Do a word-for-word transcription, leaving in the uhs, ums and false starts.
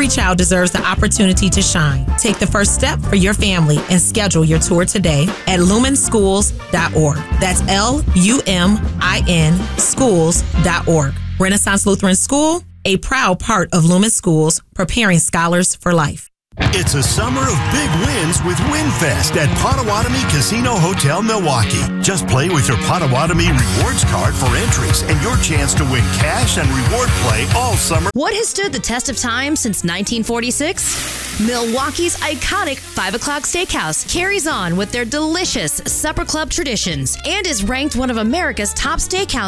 Every child deserves the opportunity to shine. Take the first step for your family and schedule your tour today at lumen schools dot org. That's L U M I N schools dot org. Renaissance Lutheran School, a proud part of Lumen Schools, preparing scholars for life. It's a summer of big wins with WinFest at Potawatomi Casino Hotel, Milwaukee. Just play with your Potawatomi Rewards card for entries and your chance to win cash and reward play all summer. What has stood the test of time since nineteen forty-six? Milwaukee's iconic five o'clock Steakhouse carries on with their delicious supper club traditions and is ranked one of America's top steakhouses.